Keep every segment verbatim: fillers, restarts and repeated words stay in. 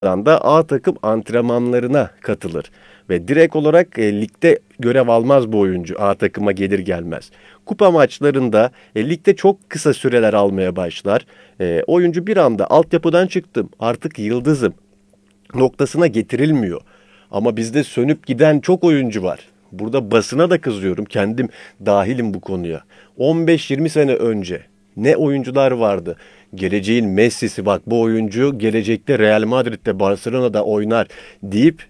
da A takım antrenmanlarına katılır. Ve direkt olarak e, ligde görev almaz bu oyuncu A takıma gelir gelmez. Kupa maçlarında e, ligde çok kısa süreler almaya başlar. E, oyuncu bir anda altyapıdan çıktım artık yıldızım noktasına getirilmiyor. Ama bizde sönüp giden çok oyuncu var. Burada basına da kızıyorum. Kendim dahilim bu konuya. on beş yirmi sene önce ne oyuncular vardı? Geleceğin Messi'si, bak bu oyuncu gelecekte Real Madrid'de, Barcelona'da oynar deyip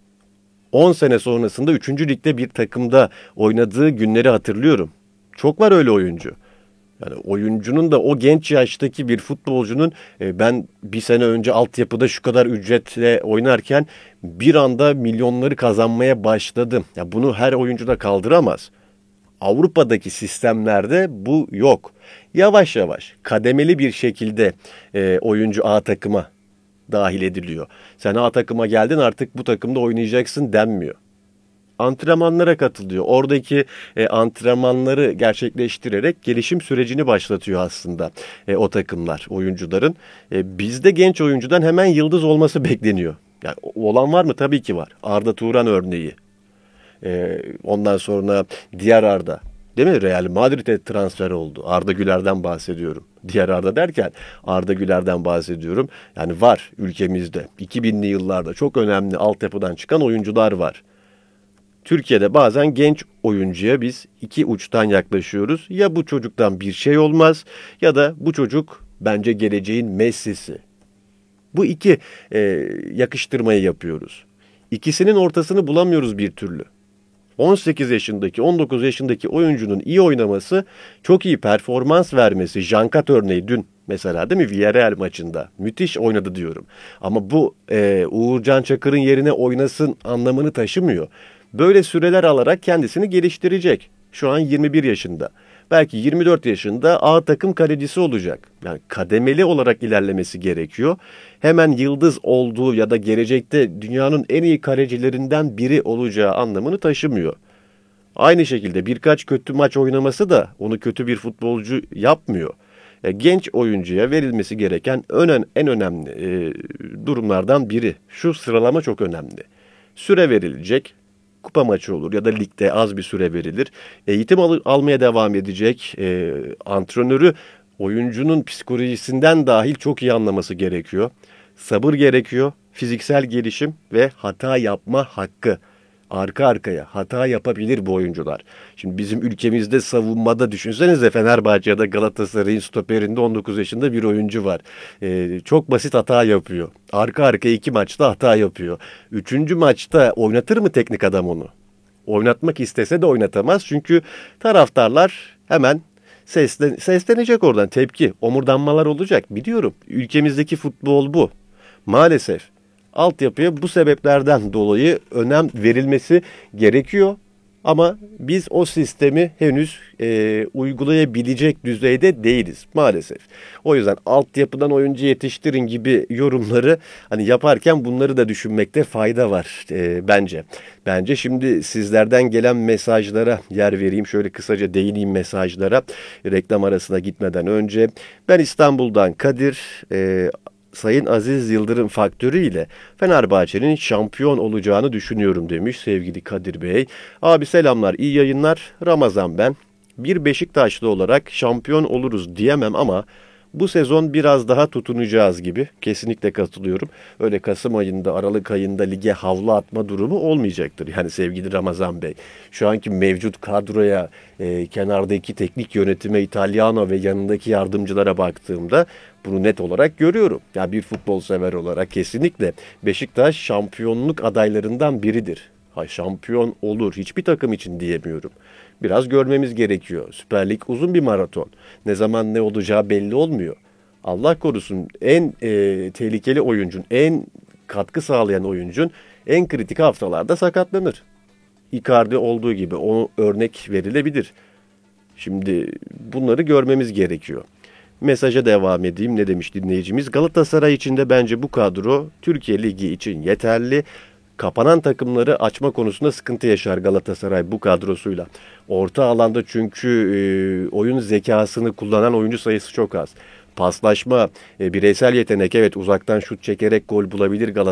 on sene sonrasında üçüncü ligde bir takımda oynadığı günleri hatırlıyorum. Çok var öyle oyuncu. Yani oyuncunun da o genç yaştaki bir futbolcunun e, ben bir sene önce altyapıda şu kadar ücretle oynarken bir anda milyonları kazanmaya başladım. Ya bunu her oyuncu da kaldıramaz. Avrupa'daki sistemlerde bu yok. Yavaş yavaş kademeli bir şekilde e, oyuncu A takıma dahil ediliyor. Sen A takıma geldin artık bu takımda oynayacaksın denmiyor. Antrenmanlara katılıyor. Oradaki e, antrenmanları gerçekleştirerek gelişim sürecini başlatıyor aslında e, o takımlar, oyuncuların. E, bizde genç oyuncudan hemen yıldız olması bekleniyor. Yani olan var mı? Tabii ki var. Arda Turan örneği. E, ondan sonra diğer Arda. Değil mi? Real Madrid'e transfer oldu. Arda Güler'den bahsediyorum. Diğer Arda derken Arda Güler'den bahsediyorum. Yani var ülkemizde. iki binli yıllarda çok önemli altyapıdan çıkan oyuncular var. Türkiye'de bazen genç oyuncuya biz iki uçtan yaklaşıyoruz. Ya bu çocuktan bir şey olmaz ya da bu çocuk bence geleceğin Messi'si. Bu iki e, yakıştırmayı yapıyoruz. İkisinin ortasını bulamıyoruz bir türlü. on sekiz yaşındaki, on dokuz yaşındaki oyuncunun iyi oynaması, çok iyi performans vermesi. Jankat örneği dün mesela, değil mi? Villarreal maçında. Müthiş oynadı diyorum. Ama bu e, Uğurcan Çakır'ın yerine oynasın anlamını taşımıyor. Böyle süreler alarak kendisini geliştirecek. Şu an yirmi bir yaşında. Belki yirmi dört yaşında A takım kalecisi olacak. Yani kademeli olarak ilerlemesi gerekiyor. Hemen yıldız olduğu ya da gelecekte dünyanın en iyi kalecilerinden biri olacağı anlamını taşımıyor. Aynı şekilde birkaç kötü maç oynaması da onu kötü bir futbolcu yapmıyor. E, genç oyuncuya verilmesi gereken önen, en önemli e, durumlardan biri. Şu sıralama çok önemli. Süre verilecek. Kupa maçı olur ya da ligde az bir süre verilir. Eğitim al- almaya devam edecek. E, antrenörü oyuncunun psikolojisinden dahil çok iyi anlaması gerekiyor. Sabır gerekiyor. Fiziksel gelişim ve hata yapma hakkı. Arka arkaya hata yapabilir bu oyuncular. Şimdi bizim ülkemizde savunmada düşünsenize, Fenerbahçe ya da Galatasaray'ın stoperinde on dokuz yaşında bir oyuncu var. Ee, çok basit hata yapıyor. Arka arkaya iki maçta hata yapıyor. Üçüncü maçta oynatır mı teknik adam onu? Oynatmak istese de oynatamaz. Çünkü taraftarlar hemen seslen seslenecek oradan, tepki, omurdanmalar olacak. Biliyorum, ülkemizdeki futbol bu. Maalesef altyapıya bu sebeplerden dolayı önem verilmesi gerekiyor. Ama biz o sistemi henüz e, uygulayabilecek düzeyde değiliz maalesef. O yüzden altyapıdan oyuncu yetiştirin gibi yorumları hani yaparken bunları da düşünmekte fayda var e, bence. Bence şimdi sizlerden gelen mesajlara yer vereyim. Şöyle kısaca değineyim mesajlara reklam arasına gitmeden önce. Ben İstanbul'dan Kadir. E, Sayın Aziz Yıldırım faktörüyle Fenerbahçe'nin şampiyon olacağını düşünüyorum demiş sevgili Kadir Bey. Abi selamlar, iyi yayınlar. Ramazan ben. Bir Beşiktaşlı olarak şampiyon oluruz diyemem ama bu sezon biraz daha tutunacağız gibi. Kesinlikle katılıyorum. Öyle Kasım ayında, Aralık ayında lige havlu atma durumu olmayacaktır. Yani sevgili Ramazan Bey, şu anki mevcut kadroya, e, kenardaki teknik yönetime, İtalyano ve yanındaki yardımcılara baktığımda bunu net olarak görüyorum. Ya yani bir futbol sever olarak kesinlikle Beşiktaş şampiyonluk adaylarından biridir. Ha, şampiyon olur hiçbir takım için diyemiyorum. Biraz görmemiz gerekiyor. Süper Lig uzun bir maraton. Ne zaman ne olacağı belli olmuyor. Allah korusun, en e, tehlikeli oyuncun, en katkı sağlayan oyuncun en kritik haftalarda sakatlanır. Icardi olduğu gibi o örnek verilebilir. Şimdi bunları görmemiz gerekiyor. Mesaja devam edeyim. Ne demiş dinleyicimiz? Galatasaray için de bence bu kadro Türkiye Ligi için yeterli. Kapanan takımları açma konusunda sıkıntı yaşar Galatasaray bu kadrosuyla. Orta alanda çünkü e, oyun zekasını kullanan oyuncu sayısı çok az. paslaşma, e, bireysel yetenek, evet uzaktan şut çekerek gol bulabilir Galatasaray.